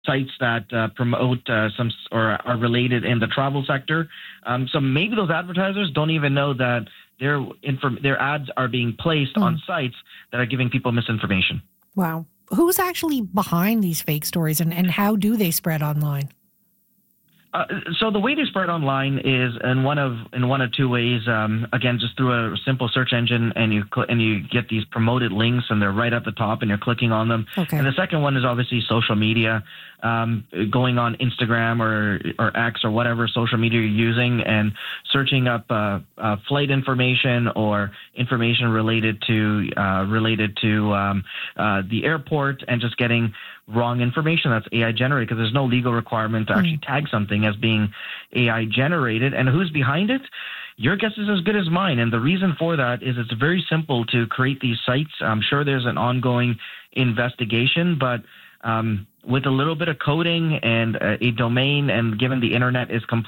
sites that promote some or are related in the travel sector. So maybe those advertisers don't even know that their ads are being placed on sites that are giving people misinformation. Wow. Who's actually behind these fake stories, and how do they spread online? So the way they spread online is in one of two ways. Again, just through a simple search engine, and you get these promoted links, and they're right at the top, and you're clicking on them. Okay. And the second one is obviously social media, going on Instagram or X or whatever social media you're using, and searching up flight information or information related to the airport, and just getting wrong information that's AI generated, because there's no legal requirement to actually tag something as being AI generated. And who's behind it? Your guess is as good as mine. And the reason for that is it's very simple to create these sites. I'm sure there's an ongoing investigation, but with a little bit of coding and a domain, and given the internet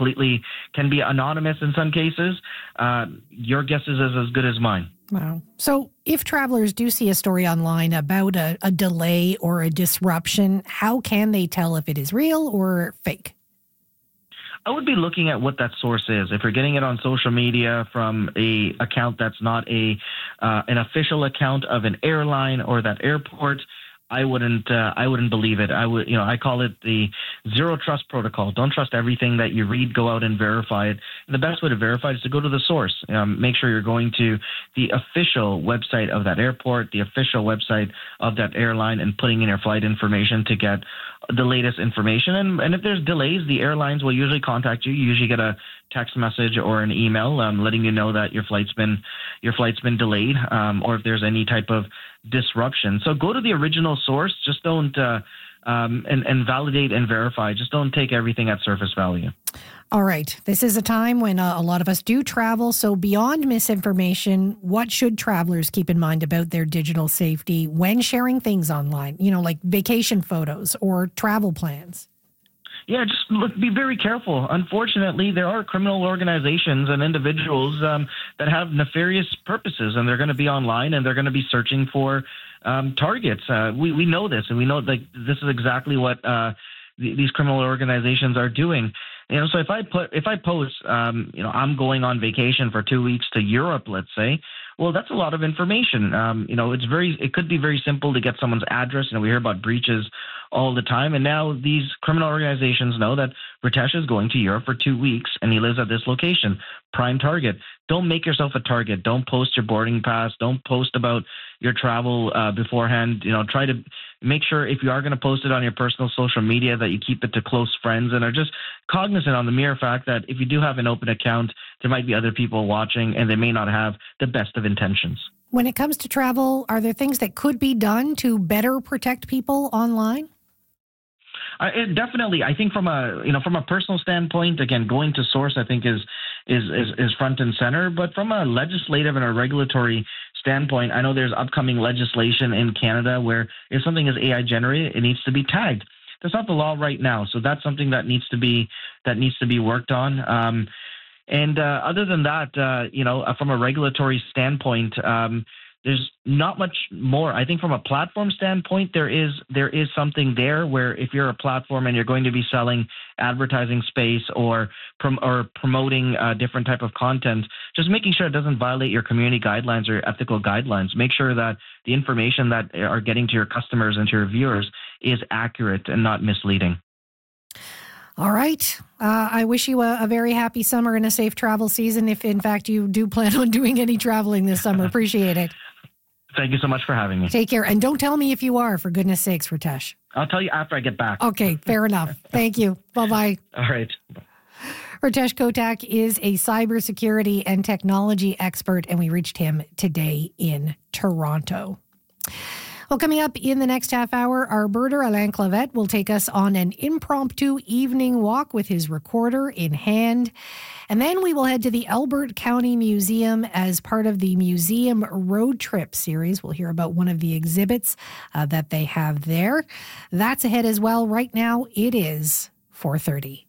can be anonymous in some cases, your guess is as good as mine. Wow. So if travelers do see a story online about a delay or a disruption, how can they tell if it is real or fake? I would be looking at what that source is. If you're getting it on social media from a account that's not an official account of an airline or that airport, I wouldn't believe it. I call it the zero trust protocol. Don't trust everything that you read. Go out and verify it. And the best way to verify it is to go to the source. Make sure you're going to the official website of that airport, the official website of that airline, and putting in your flight information to get the latest information. And if there's delays, the airlines will usually contact you. You usually get a text message or an email letting you know that your flight's been delayed, or if there's any type of disruption. So go to the original source. Just don't and validate and verify. Just don't take everything at surface value. All right. This is a time when a lot of us do travel. So beyond misinformation, what should travelers keep in mind about their digital safety when sharing things online, like vacation photos or travel plans? Yeah, just be very careful. Unfortunately, there are criminal organizations and individuals that have nefarious purposes, and they're going to be online, and they're going to be searching for targets. We know this, and we know that this is exactly what these criminal organizations are doing. So if I post, I'm going on vacation for 2 weeks to Europe, let's say, well, that's a lot of information. It could be very simple to get someone's address. We hear about breaches all the time. And now these criminal organizations know that Ritesh is going to Europe for 2 weeks and he lives at this location. Prime target. Don't make yourself a target. Don't post your boarding pass. Don't post about your travel beforehand. Try to make sure, if you are going to post it on your personal social media, that you keep it to close friends and are just cognizant on the mere fact that if you do have an open account, there might be other people watching and they may not have the best of intentions. When it comes to travel, are there things that could be done to better protect people online? Definitely. I think from a personal standpoint, again, going to source, I think is front and center. But from a legislative and a regulatory standpoint, I know there's upcoming legislation in Canada where if something is AI generated, it needs to be tagged. That's not the law right now, so that's something that needs to be worked on. And other than that, from a regulatory standpoint, there's not much more. I think from a platform standpoint, there is something there where if you're a platform and you're going to be selling advertising space or promoting different type of content, just making sure it doesn't violate your community guidelines or ethical guidelines. Make sure that the information that are getting to your customers and to your viewers is accurate and not misleading. All right. I wish you a very happy summer and a safe travel season if, in fact, you do plan on doing any traveling this summer. Appreciate it. Thank you so much for having me. Take care. And don't tell me if you are, for goodness sakes, Ritesh. I'll tell you after I get back. Okay, fair enough. Thank you. Bye-bye. All right. Ritesh Kotak is a cybersecurity and technology expert, and we reached him today in Toronto. Well, coming up in the next half hour, our birder Alain Clavette will take us on an impromptu evening walk with his recorder in hand. And then we will head to the Elbert County Museum as part of the Museum Road Trip series. We'll hear about one of the exhibits that they have there. That's ahead as well. Right now, it is 4:30.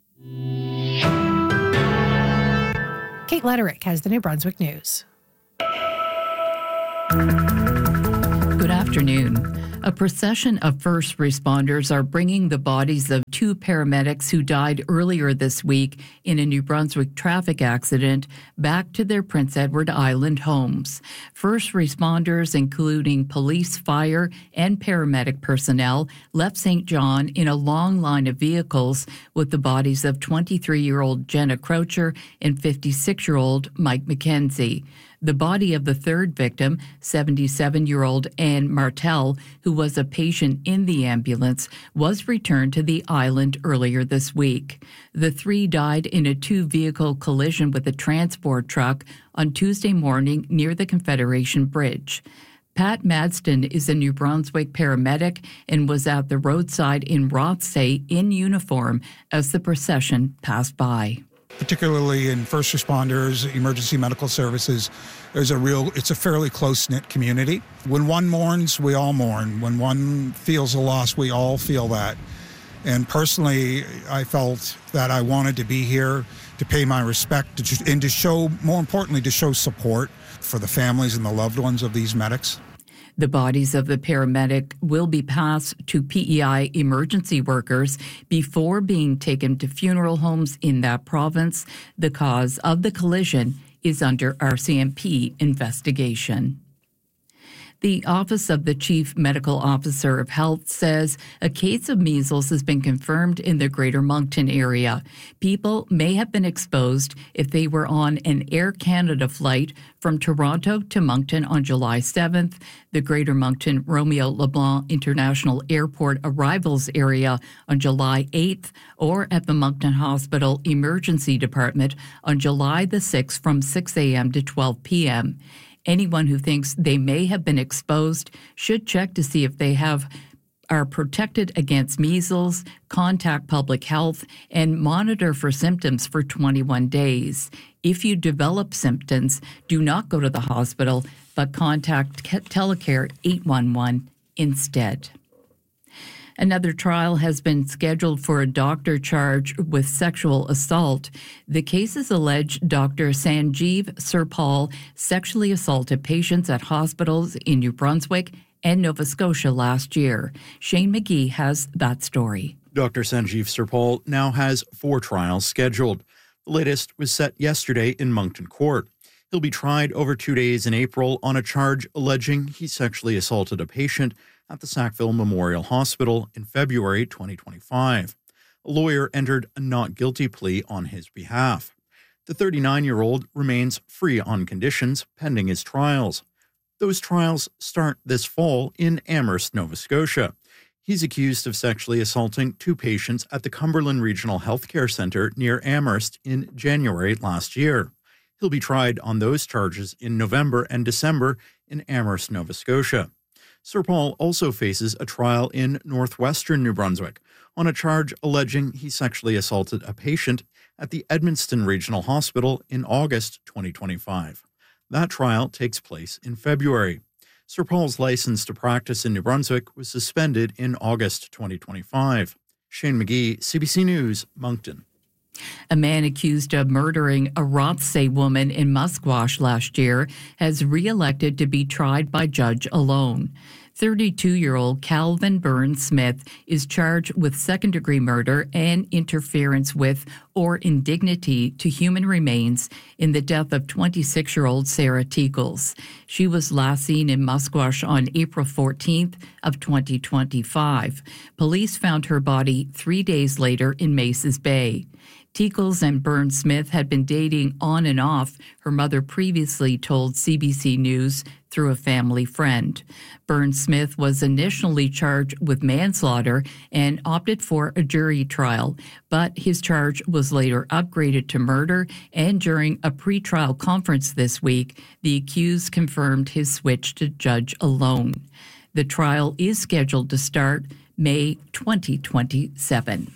Kate Letterick has the New Brunswick News. Good afternoon. A procession of first responders are bringing the bodies of two paramedics who died earlier this week in a New Brunswick traffic accident back to their Prince Edward Island homes. First responders, including police, fire, and paramedic personnel, left St. John in a long line of vehicles with the bodies of 23-year-old Jenna Croucher and 56-year-old Mike McKenzie. The body of the third victim, 77-year-old Anne Martel, who was a patient in the ambulance, was returned to the island earlier this week. The three died in a two-vehicle collision with a transport truck on Tuesday morning near the Confederation Bridge. Pat Madston is a New Brunswick paramedic and was at the roadside in Rothsay in uniform as the procession passed by. Particularly in first responders, emergency medical services, it's a fairly close-knit community. When one mourns, we all mourn. When one feels a loss, we all feel that. And personally, I felt that I wanted to be here to pay my respect and to show, more importantly, to show support for the families and the loved ones of these medics. The bodies of the paramedic will be passed to PEI emergency workers before being taken to funeral homes in that province. The cause of the collision is under RCMP investigation. The Office of the Chief Medical Officer of Health says a case of measles has been confirmed in the Greater Moncton area. People may have been exposed if they were on an Air Canada flight from Toronto to Moncton on July 7th, the Greater Moncton Romeo LeBlanc International Airport arrivals area on July 8th, or at the Moncton Hospital Emergency Department on July the 6th from 6 a.m. to 12 p.m. Anyone who thinks they may have been exposed should check to see if they are protected against measles, contact public health, and monitor for symptoms for 21 days. If you develop symptoms, do not go to the hospital, but contact Telecare 811 instead. Another trial has been scheduled for a doctor charged with sexual assault. The cases allege Dr. Sanjeev Sirpal sexually assaulted patients at hospitals in New Brunswick and Nova Scotia last year. Shane McGee has that story. Dr. Sanjeev Sirpal now has 4 trials scheduled. The latest was set yesterday in Moncton Court. He'll be tried over 2 days in April on a charge alleging he sexually assaulted a patient at the Sackville Memorial Hospital in February 2025. A lawyer entered a not guilty plea on his behalf. The 39-year-old remains free on conditions pending his trials. Those trials start this fall in Amherst, Nova Scotia. He's accused of sexually assaulting 2 patients at the Cumberland Regional Healthcare Centre near Amherst in January last year. He'll be tried on those charges in November and December in Amherst, Nova Scotia. Sirpal also faces a trial in northwestern New Brunswick on a charge alleging he sexually assaulted a patient at the Edmundston Regional Hospital in August 2025. That trial takes place in February. Sirpal's license to practice in New Brunswick was suspended in August 2025. Shane McGee, CBC News, Moncton. A man accused of murdering a Rothsay woman in Musquash last year has re-elected to be tried by judge alone. 32-year-old Calvin Burns-Smith is charged with second-degree murder and interference with or indignity to human remains in the death of 26-year-old Sarah Teakles. She was last seen in Musquash on April 14th of 2025. Police found her body 3 days later in Maces Bay. Teakles and Burns-Smith had been dating on and off, her mother previously told CBC News through a family friend. Burns-Smith was initially charged with manslaughter and opted for a jury trial, but his charge was later upgraded to murder, and during a pretrial conference this week, the accused confirmed his switch to judge alone. The trial is scheduled to start May 2027.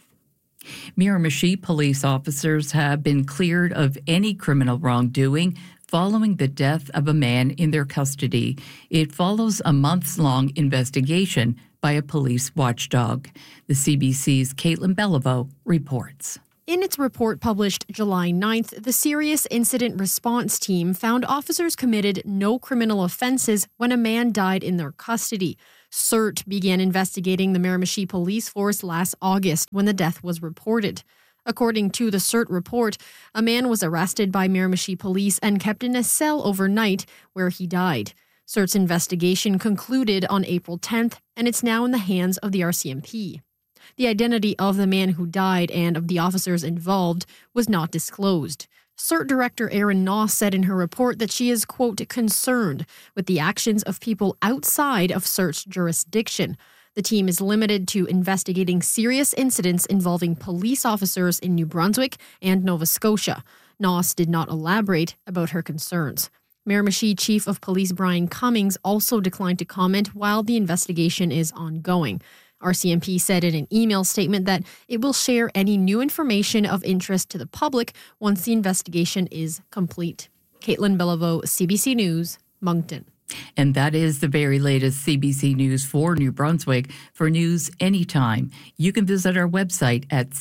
Miramichi police officers have been cleared of any criminal wrongdoing following the death of a man in their custody. It follows a months-long investigation by a police watchdog. The CBC's Caitlin Beliveau reports. In its report published July 9th, the Serious Incident Response Team found officers committed no criminal offenses when a man died in their custody. CERT began investigating the Miramichi Police Force last August when the death was reported. According to the CERT report, a man was arrested by Miramichi police and kept in a cell overnight where he died. CERT's investigation concluded on April 10th, and it's now in the hands of the RCMP. The identity of the man who died and of the officers involved was not disclosed. CERT Director Erin Noss said in her report that she is, quote, concerned with the actions of people outside of CERT's jurisdiction. The team is limited to investigating serious incidents involving police officers in New Brunswick and Nova Scotia. Noss did not elaborate about her concerns. Miramichi Chief of Police Brian Cummings also declined to comment while the investigation is ongoing. RCMP said in an email statement that it will share any new information of interest to the public once the investigation is complete. Caitlin Beliveau, CBC News, Moncton. And that is the very latest CBC News for New Brunswick. For news anytime, you can visit our website at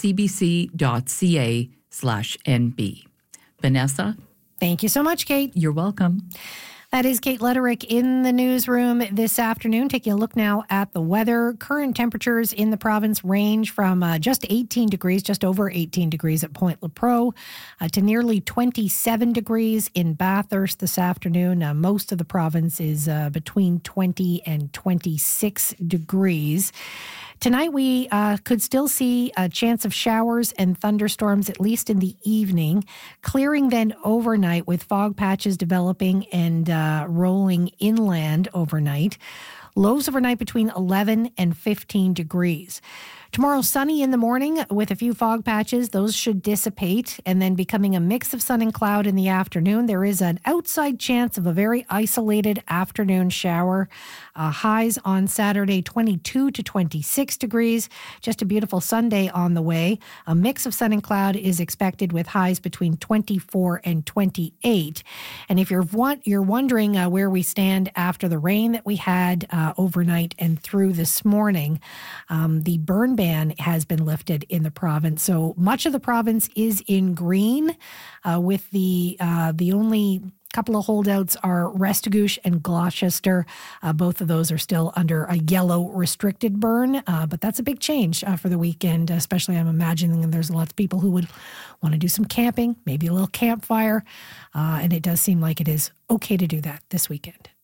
cbc.ca/nb. Vanessa? Thank you so much, Kate. You're welcome. That is Kate Letterick in the newsroom this afternoon. Taking a look now at the weather. Current temperatures in the province range from just 18 degrees, just over 18 degrees at Point Lepreau, to nearly 27 degrees in Bathurst this afternoon. Most of the province is between 20 and 26 degrees. Tonight, we could still see a chance of showers and thunderstorms, at least in the evening, clearing then overnight with fog patches developing and rolling inland overnight. Lows overnight between 11 and 15 degrees. Tomorrow, sunny in the morning with a few fog patches. Those should dissipate and then becoming a mix of sun and cloud in the afternoon. There is an outside chance of a very isolated afternoon shower. Highs on Saturday, 22 to 26 degrees. Just a beautiful Sunday on the way. A mix of sun and cloud is expected with highs between 24 and 28. And if you're wondering where we stand after the rain that we had overnight and through this morning, the burn ban has been lifted in the province. So much of the province is in green, with the only couple of holdouts are Restigouche and Gloucester. Both of those are still under a yellow restricted burn, but that's a big change for the weekend, especially I'm imagining there's lots of people who would want to do some camping, maybe a little campfire, and it does seem like it is okay to do that this weekend.